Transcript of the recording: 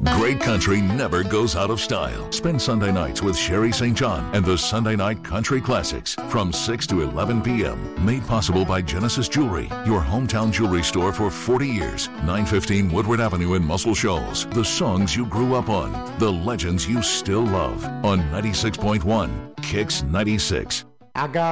Great country never goes out of style. Spend Sunday nights with Sherry St. John and the Sunday Night Country Classics from 6 to 11 p.m. Made possible by Genesis Jewelry, your hometown jewelry store for 40 years. 915 Woodward Avenue in Muscle Shoals. The songs you grew up on. The legends you still love. On 96.1 Kicks 96. I got